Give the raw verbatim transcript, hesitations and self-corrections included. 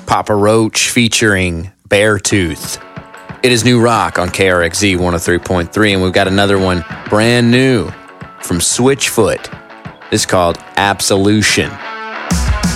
Papa Roach featuring Beartooth. It is new rock on K R X Z one oh three point three, and we've got another one brand new from Switchfoot. This is called Absolution.